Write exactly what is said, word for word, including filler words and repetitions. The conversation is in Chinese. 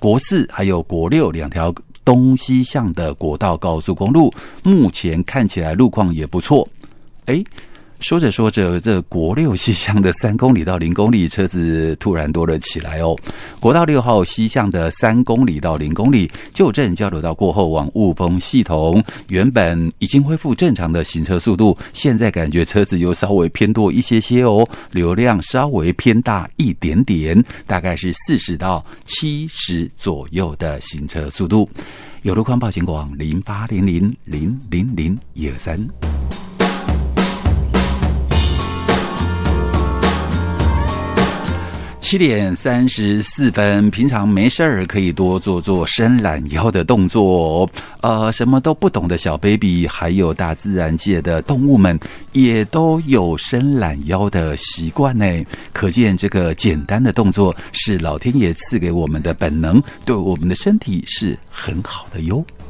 国四还有国六两条东西向的国道高速公路，目前看起来路况也不错。哎，说着说着，这国六西向的三公里到零公里车子突然多了起来哦。国道六号西向的三公里到零公里，旧镇交流道过后往雾峰系统，原本已经恢复正常的行车速度，现在感觉车子又稍微偏多一些些哦，流量稍微偏大一点点，大概是四十到七十左右的行车速度。有路况报警广零八零零零零零一二三。七点三十四分，平常没事儿可以多做做伸懒腰的动作哦。呃，什么都不懂的小 baby， 还有大自然界的动物们，也都有伸懒腰的习惯呢。可见这个简单的动作是老天爷赐给我们的本能，对我们的身体是很好的哟。